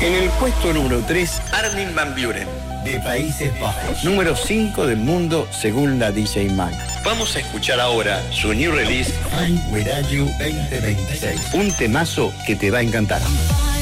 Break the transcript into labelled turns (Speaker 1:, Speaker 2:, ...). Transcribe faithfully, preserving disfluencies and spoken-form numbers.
Speaker 1: En el puesto número tres, Armin van Buuren, de Países Bajos. Número cinco del mundo según la D J Mag. Vamos a escuchar ahora su new release, Fine With You veinte veintiséis. Un temazo que te va a encantar.